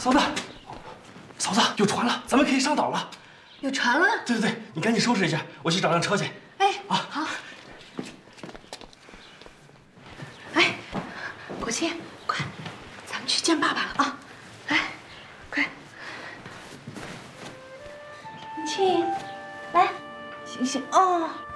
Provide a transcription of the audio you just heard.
嫂子，嫂子有船了，咱们可以上岛了。 有船了？ 对对对，你赶紧收拾一下，我去找辆车去。 哎， 啊， 好。哎，国庆，快，咱们去见爸爸了啊！来，快。林庆，来，醒醒哦。